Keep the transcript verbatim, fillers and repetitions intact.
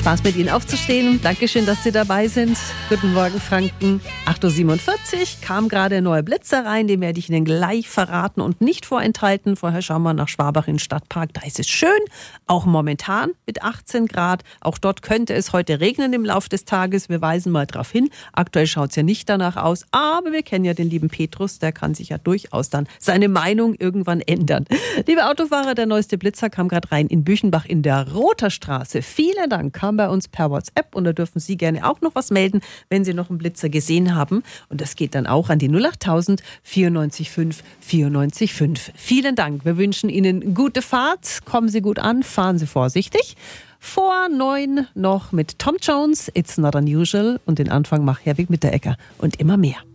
Spaß mit Ihnen aufzustehen. Dankeschön, dass Sie dabei sind. Guten Morgen, Franken. acht Uhr siebenundvierzig kam gerade ein neuer Blitzer rein. Den werde ich Ihnen gleich verraten und nicht vorenthalten. Vorher schauen wir nach Schwabach in den Stadtpark. Da ist es schön, auch momentan mit achtzehn Grad. Auch dort könnte es heute regnen im Laufe des Tages. Wir weisen mal darauf hin. Aktuell schaut es ja nicht danach aus. Aber wir kennen ja den lieben Petrus. Der kann sich ja durchaus dann seine Meinung irgendwann ändern. Liebe Autofahrer, der neueste Blitzer kam gerade rein in Büchenbach in der Roter Straße. Vielen Dank, kam bei uns per WhatsApp und da dürfen Sie gerne auch noch was melden, wenn Sie noch einen Blitzer gesehen haben. Und das geht dann auch an die null achttausend vierundneunzig fünf vierundneunzig fünf. Vielen Dank. Wir wünschen Ihnen gute Fahrt. Kommen Sie gut an, fahren Sie vorsichtig. Vor neun noch mit Tom Jones, It's Not Unusual und den Anfang macht Herwig mit der Ecker und immer mehr.